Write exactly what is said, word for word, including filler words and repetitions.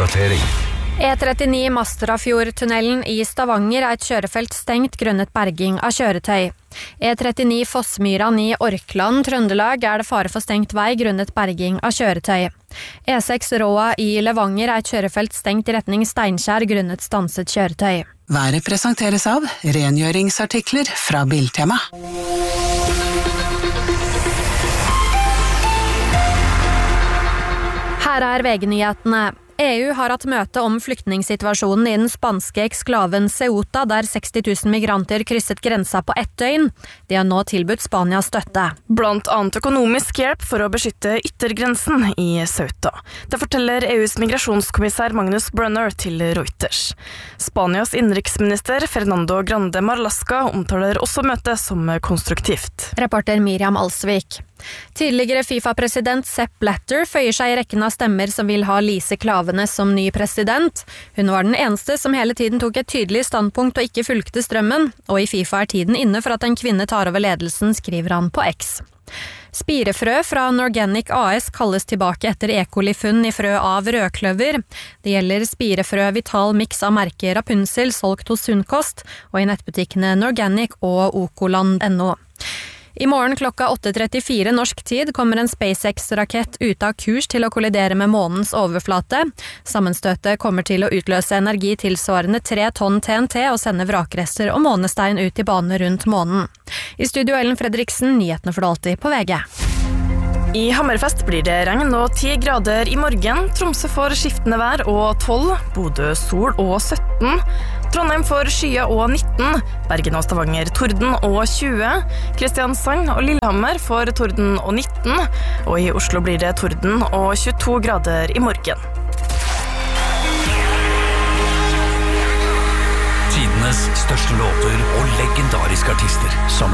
Oppdatering. E trettini Masterafjordtunnelen i Stavanger er et kjørefelt stengt grunnet berging av kjøretøy. E trettini Fossmyran i Orkland, Trøndelag er det fare for stengt vei grunnet berging av kjøretøy. E seks Råa i Levanger er et kjørefelt stengt i retning Steinkjer grunnet stanset kjøretøy. Været presenteres av rengjøringsartikler fra Biltema. Her er V G-nyhetene. E U har hatt møte om flyktningsituasjonen i den spanske eksklaven Ceuta, der seksti tusen migranter krysset grensa på ett døgn. De har nå tilbudt Spania støtte. Blant annet økonomisk hjelp for å beskytte yttergrensen i Ceuta. Det forteller E U's migrasjonskommissær Magnus Brunner til Reuters. Spanias innenriksminister Fernando Grande Marlaska omtaler også møtet som konstruktivt. Reporter Miriam Alsvik. Tidligere FIFA-president Sepp Blatter føyer seg i rekken av stemmer som vil ha Lise Klaveness som ny president. Hun var den eneste som hele tiden tok et tydelig standpunkt og ikke fulgte strømmen, og i FIFA er tiden inne for at en kvinne tar over ledelsen, skriver han på X. Spirefrø fra Norganic A S kalles tilbake etter E. coli-funn i frø av rødkløver. Det gjelder spirefrø Vital Mix av merket Rapunzel, solgt hos Sunnkost, og i nettbutikkene Norganic og Okoland punktum no. I morgen klokka åtte trettifire norsk tid kommer en SpaceX-rakett ut av kurs til å kollidere med månens overflate. Sammenstøtet kommer til å utløse energi tilsvarende tre tonn T N T og sende vrakrester og månestein ut i bane rundt månen. I studio Ellen Fredriksen, nyhetene for det alltid på V G. I Hammerfest blir det regn og ti grader i morgen. Tromsø får skiftende vær og tolv, Bodø sol og sytten. Trondheim får skya og nitten, Bergen og Stavanger torden og tjue, Kristiansand og Lillehammer får torden og nitten, og i Oslo blir det torden og tjueto grader i morgen. Tidenes største låter og legendariske artister.